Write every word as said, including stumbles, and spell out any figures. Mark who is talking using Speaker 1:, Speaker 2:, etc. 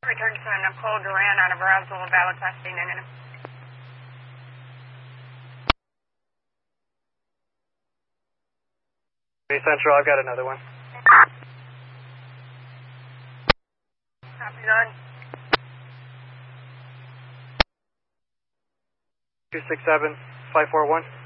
Speaker 1: Return to Nicole Duran on a Brownsville, valid class B negative.
Speaker 2: Bay Central, I've got another one.
Speaker 1: Copy that.
Speaker 2: two six seven, five four one.